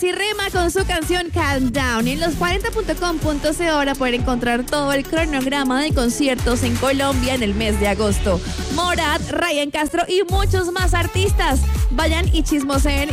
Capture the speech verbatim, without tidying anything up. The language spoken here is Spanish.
y Rema con su canción Calm Down. Y en los cuarenta punto com punto co ahora poder encontrar todo el cronograma de conciertos en Colombia en el mes de agosto. Morat, Ryan Castro y muchos más artistas. Vayan y chismoseen